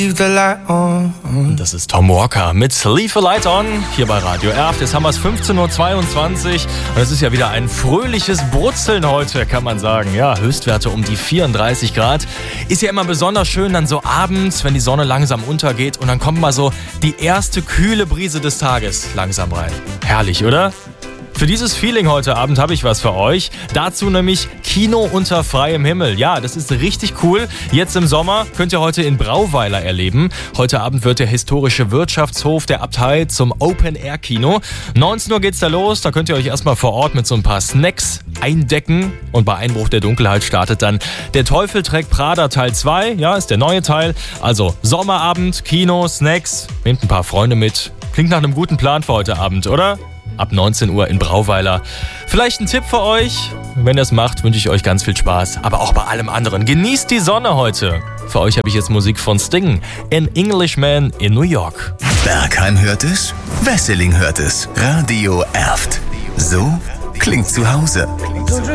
Das ist Tom Walker mit Leave the Light On hier bei Radio Erft. Jetzt haben wir es 15.22 Uhr und es ist ja wieder ein fröhliches Brutzeln heute, kann man sagen. Ja, Höchstwerte um die 34 Grad. Ist ja immer besonders schön dann so abends, wenn die Sonne langsam untergeht und dann kommt mal so die erste kühle Brise des Tages langsam rein. Herrlich, oder? Für dieses Feeling heute Abend habe ich was für euch. Dazu nämlich Kino unter freiem Himmel. Ja, das ist richtig cool. Jetzt im Sommer könnt ihr heute in Brauweiler erleben. Heute Abend wird der historische Wirtschaftshof der Abtei zum Open-Air-Kino. 19 Uhr geht's da los. Da könnt ihr euch erstmal vor Ort mit so ein paar Snacks eindecken. Und bei Einbruch der Dunkelheit startet dann Der Teufel trägt Prada Teil 2. Ja, ist der neue Teil. Also Sommerabend, Kino, Snacks. Nehmt ein paar Freunde mit. Klingt nach einem guten Plan für heute Abend, oder? Ab 19 Uhr in Brauweiler. Vielleicht ein Tipp für euch. Wenn ihr es macht, wünsche ich euch ganz viel Spaß. Aber auch bei allem anderen. Genießt die Sonne heute. Für euch habe ich jetzt Musik von Sting. An Englishman in New York. Bergheim hört es, Wesseling hört es. Radio Erft. So klingt zu Hause.